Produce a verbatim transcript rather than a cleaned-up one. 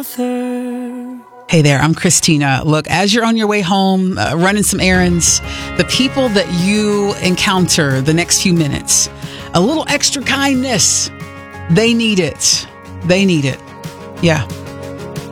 author. Hey there, I'm Christina. Look, as you're on your way home, uh, running some errands, the people that you encounter the next few minutes, a little extra kindness, they need it. They need it. Yeah.